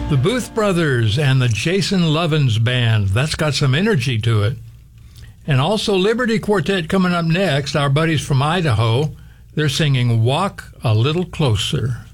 The Booth Brothers and the Jason Lovins Band. That's got some energy to it. And also Liberty Quartet coming up next, our buddies from Idaho. They're singing Walk a Little Closer.